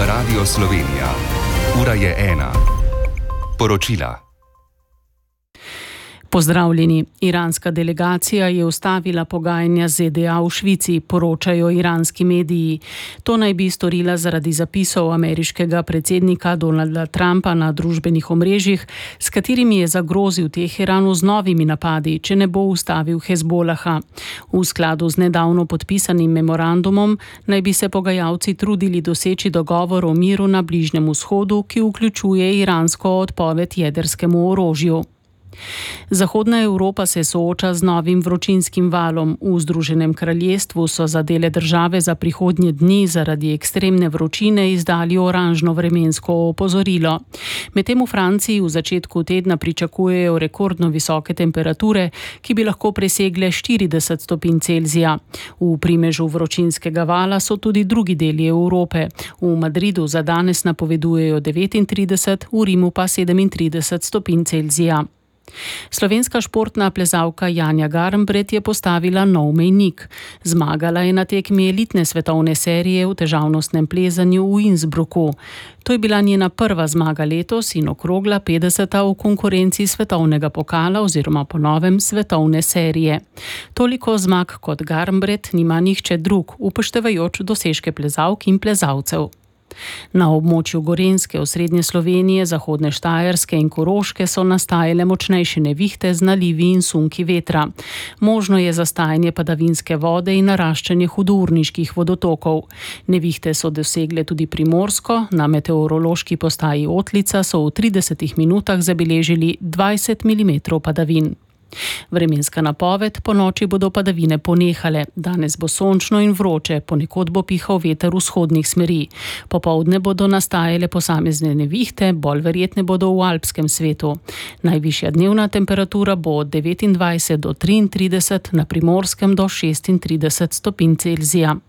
Radio Slovenija. Ura je 1. Poročila. Pozdravljeni. Iranska delegacija je ustavila pogajanja z ZDA v Švici, poročajo iranski mediji. To naj bi storila zaradi zapisov ameriškega predsednika Donalda Trumpa na družbenih omrežjih, s katerimi je zagrozil Teheranu z novimi napadi, če ne bo ustavil Hezbolaha. V skladu z nedavno podpisanim memorandumom naj bi se pogajalci trudili doseči dogovor o miru na Bližnjem vzhodu, ki vključuje iransko odpoved jedrskemu orožju. Zahodna Evropa se sooča z novim vročinskim valom. V Združenem kraljestvu so za dele države za prihodnje dni zaradi ekstremne vročine izdali oranžno vremensko opozorilo. Medtem v Franciji v začetku tedna pričakujejo rekordno visoke temperature, ki bi lahko presegle 40 stopinj Celzija. V primežu vročinskega vala so tudi drugi deli Evrope. V Madridu za danes napovedujejo 39, v Rimu pa 37 stopinj Celzija. Slovenska športna plezalka Janja Garnbret je postavila nov mejnik. Zmagala je na tekmi elitne svetovne serije v težavnostnem plezanju v Innsbrucku. To je bila njena prva zmaga letos in okrogla 50. v konkurenci svetovnega pokala oziroma po novem svetovne serije. Toliko zmag kot Garnbret nima nihče drug, upoštevajoč dosežke plezalk in plezalcev. Na območju Gorenjske, osrednje Slovenije, zahodne Štajerske in Koroške so nastajale močnejše nevihte z nalivi in sunki vetra. Možno je zastajanje padavinske vode in naraščanje hudourniških vodotokov. Nevihte so dosegle tudi Primorsko, na meteorološki postaji Otlica so v 30 minutah zabeležili 20 mm padavin. Vremenska napoved: po noči bodo padavine ponehale. Danes bo sončno in vroče, ponekod bo pihal veter vzhodnih smeri. Popoldne bodo nastajale posamezne nevihte, bolj verjetne bodo v alpskem svetu. Najvišja dnevna temperatura bo od 29 do 33, na Primorskem do 36 stopinj Celzija.